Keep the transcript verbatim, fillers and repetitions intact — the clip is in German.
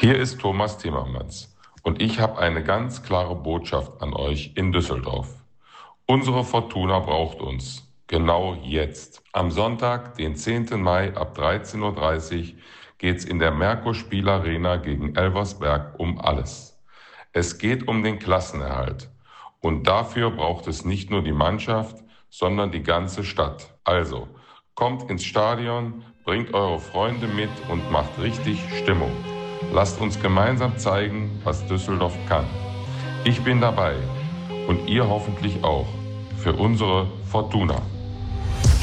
Hier ist Thomas Timmermans und ich habe eine ganz klare Botschaft an euch in Düsseldorf. Unsere Fortuna braucht uns, genau jetzt. Am Sonntag, den zehnten Mai ab dreizehn Uhr dreißig geht's in der Merkur-Spielarena gegen Elversberg um alles. Es geht um den Klassenerhalt und dafür braucht es nicht nur die Mannschaft, sondern die ganze Stadt. Also, kommt ins Stadion, bringt eure Freunde mit und macht richtig Stimmung. Lasst uns gemeinsam zeigen, was Düsseldorf kann. Ich bin dabei und ihr hoffentlich auch für unsere Fortuna.